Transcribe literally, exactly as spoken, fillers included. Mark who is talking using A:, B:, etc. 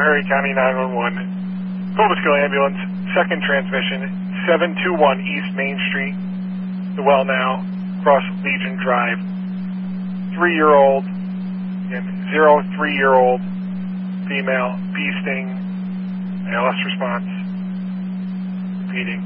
A: Meharry County nine one one. Cobleskill Ambulance, second transmission, seven two one East Main Street, the well now, across Legion Drive. Three-year-old, and zero three-year-old female, bee sting, A L S response, repeating.